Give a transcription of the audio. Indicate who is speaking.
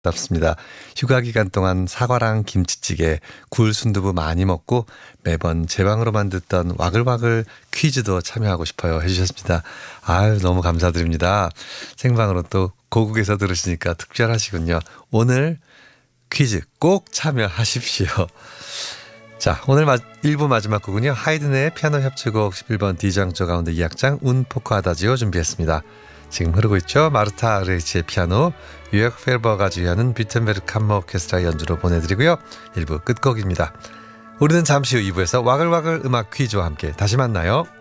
Speaker 1: 답습니다. 휴가 기간 동안 사과랑 김치찌개, 굴 순두부 많이 먹고 매번 제 방으로만 듣던 와글와글 퀴즈도 참여하고 싶어요 해주셨습니다. 아유, 너무 감사드립니다. 생방으로 또 고국에서 들으시니까 특별하시군요. 오늘 퀴즈 꼭 참여하십시오. 자, 오늘 1부 마지막 곡은요. 하이든의 피아노 협주곡 11번 D장조 가운데 2악장 운 포커 아다지오 준비했습니다. 지금 흐르고 있죠. 마르타 아르헤치의 피아노, 유역 펠버가 주의하는 비텐베르크 캄머 오케스트라 연주로 보내드리고요. 1부 끝곡입니다. 우리는 잠시 후 2부에서 와글와글 음악 퀴즈와 함께 다시 만나요.